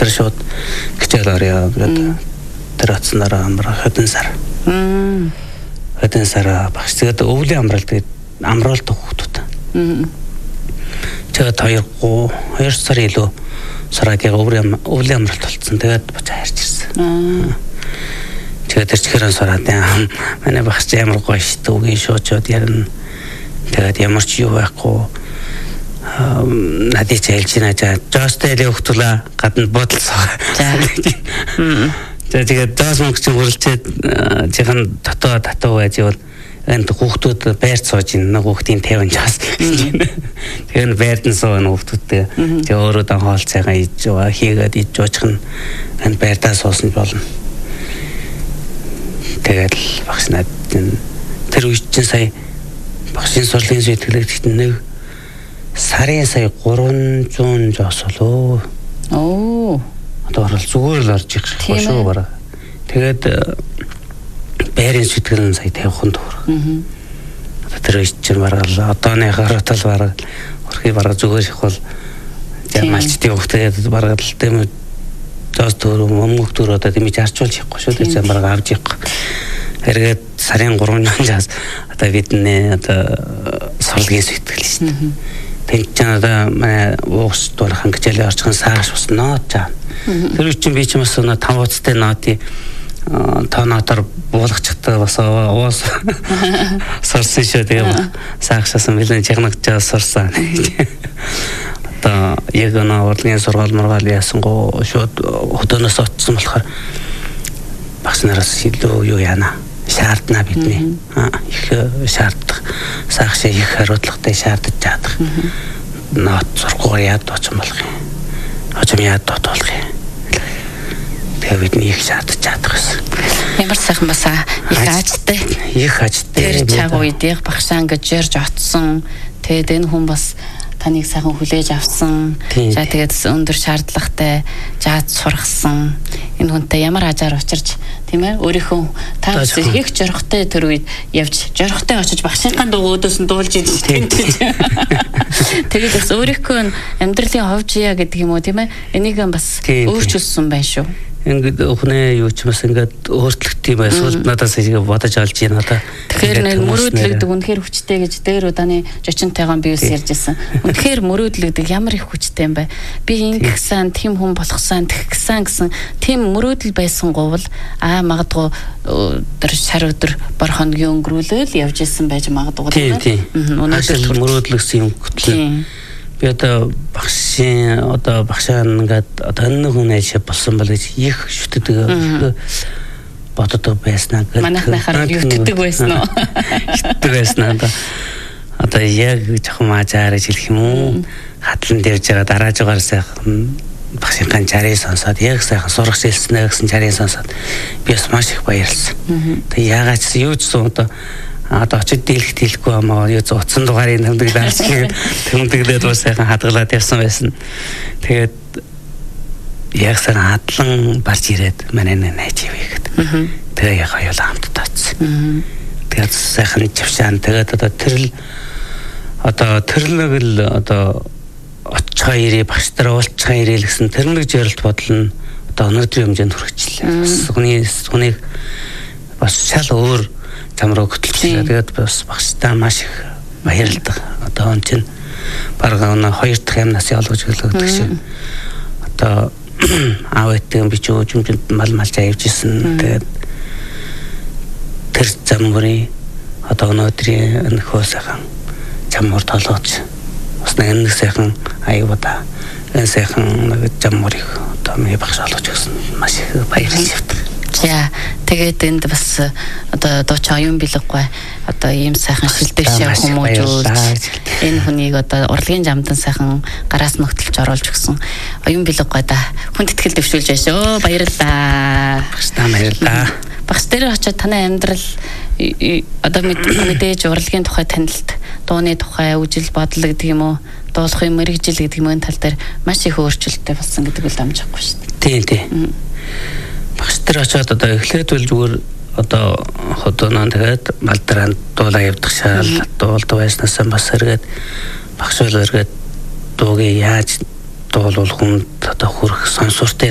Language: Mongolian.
тэр шууд хичээл орё гэдэг. Тэр оцснороо амраа хэдэн сар. Хэдэн сар багш тэгээд өвлийн амралт тэгээд амруулдаг хүүхдүүд. Тэгээд 2 сар илүү сураад яг өвлийн амралт болцсон. Тэгээд буцаа харж ирсэн. Тэгээд тэр чихрэн сураад манай багш амар гоё шүү дээ. Үгийн шуучууд ярина. Тэгээд ямар ч юу байхгүй надад хэлж байна. Жостэй хөвтөлөө гадна бодолцоо. Тэгээд даас мөнгөч үрэлцээд жихэн татуу байж бол энд хүүхдүүд байрт сууж ин нэг хүүхдийн 50 жаас. Тэгээд байрт нь сууна хүүхдүүдтэй. Тэгээд өөрөө дан хоол цайгаа иж хийгээд иж жуучих нь энд байртаа суусан болно. Тэгээд багш надад тэр үеч чинь сая багшийн сурлагын сэтгэлэгт нэг сарын сая 300 жоос болоо. Одоо зүгээр л орж ирэх шүү бараа. Тэгээд байрын сэтгэл нь сая 50 төгрөг. Тэр үеч чинь бараг одооныхоор тал бараг өрхий бараг зүгээр их бол малчтын хөвгтгээд бараг л тийм жоос төгрөг мөнгө төгрөг одоо тийм зарчуулж явахгүй шүү дээ. Зам бараг авч явах. Эргээд сарын 300 жаас одоо бидний одоо сурлагын сэтгэл шүү дээ. Тэнд ч одоо манай уус дурхан хичээлээ орчихсан сааш бас нот жаа. Тэр үчин би ч бас 5 уцтай нотыг тоонотор буулгачихтай бас уус сурсан шүү дээ. Саашсан билэн чигнагчаа сурсан. Одоо яг нэг урлагийн сургаал мургаал яасангуу шууд хөдөөнөөс очсон болохоор багш нараас илүү юу яана шаардна бидний их шаарддаг саахшаа их хариуцлагатай шаардаж чадах нот сургуугаар яад очих болох юм. Очим яад болох юм. Тэгээ бидний их шаардаж чадах гэсэн. Ямар сайхан басаа их аажтай. Тэр цаг үед яг багшаа ингэж ярьж оцсон. Тэгээд энэ хүн бас таныг сайхан хүлээж авсан. За тэгээд өндөр шаардлагатай жаад сургасан. Энэ хүнтэй ямар ажаар учирч тийм ээ өөрийнхөө та их жорхтой тэр үед явж жорхтой очиж багшийнхаа дуугөөдөөс нь дуулж иж тийм. Тэгээд бас өөрийнхөө амьдралын ховжия гэдэг юм уу тийм ээ энийг бас өөрчилсөн байна шүү. Ингээд өхнөө юу ч бас ингээд өөрчлөлт юм эсвэл надаас ингэ бодож олж ийн одоо. Тэгэхээр нэг мөрөөдлөгдөг үнэхээр хүчтэй гэж дээр удааны жочинтойгоо би бас ярьжсэн. Үнэхээр мөрөөдлөгдөг ямар их хүчтэй юм бэ? Би ингэсэн тийм хүн болгосон тэгсэн гэсэн тийм мөрөөдөл байсан говл магадгүй тэр шар өдөр бор хоногийн өнгөрүүлэл явж исэн байж магадгүй тийм. Өнөөдөр мөрөөдлөгсөн юм хөтлөө. Би одоо багшаа ингээд одоо энэ хүн ажил болсон бол гэж их шүтдэг боддог байснаа гэдэг. Манайхаар юутдаг байсан уу? Юутдаг байснаа одоо яг жоохон мажаар хэлэх юм уу? Хадлан дэрж байгаа дараажгаар сайхан багшийн чарыг сонсоод яг сайхан сурах хэлснэ гэсэн чарыг сонсоод би бас маш их баярлсан. Тэгээ яагаад ч юу ч одоо очиж дийлэх дийлэхгүй амаа юу зуцсан дугаарыг тэмдэг даарч тэмдэглээд бас сайхан хадгалаад явсан байсан. Тэгээд яг сайхан хадлан барж ирээд манай найз ивэхэд. Тэгээ яг хоёулаа хамт таацсан. Тэгээд сайхан чавшаан тэгээд одоо тэрнэг л одоо очихаа ирээ багштай уулзчихаа ирээ л гэсэн тэрнэг жирэлт бодол нь одоо өнөөдрийн хэмжээнд хүрчихлээ. Бас хүнийг бас шал өөр замруу хөтлөж тэгээд бас багштай маш их баярлалаа. Одоо он чинь бараг 2 дахь амнаас олгож гэлөөдөг шиг. Одоо аав ээдтэй би ч өжмөнд малчаа явж исэн. Тэгээд тэр замрын одоо өнөөдрийн нөхөө сайхан заммуур толгоч бас нэг сайхан аюуда энэ сайхан нэг заммуурыг одоо миний багш олгож өгсөн маш их баярлж явдаг. За тэгээд энд бас одоо дууч оюун билэггүй одоо ийм сайхан шилдэгшээ хүмүүжүүд энэ хүнийг одоо урлагийн жамдан сайхан гараас нөхтөлж оруулж өгсөн оюун билэггүй да хүнд итгэл дэвшүүлж байна шүү. Баярлалаа. Багштай баярлалаа. Багш дээр очиод таны амьдрал одоо мэдээж урлагийн тухай танилт дууны тухай үжил бодол гэдэг юм уу дуулахын мэрэгжил гэдэг юм энэ тал дээр маш их өөрчлөлттэй болсон гэдэг үл амжихгүй шүү дээ. Тийм. Багш тэр очиод одоо эхлээд үл зүгээр одоо хотооноо тэгээд малдранд дуулаа явдаг шаал дуулдаг байснаас бас эргээд багш бол эргээд дуугийн яаж дуулах хүнд одоо хүрэх сонсортой